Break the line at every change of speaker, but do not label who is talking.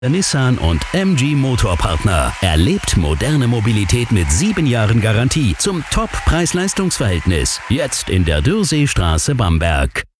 Nissan und MG Motorpartner. Erlebt moderne Mobilität mit 7 Jahren Garantie zum Top-Preis-Leistungs-Verhältnis. Jetzt in der Dürrseestraße, Bamberg.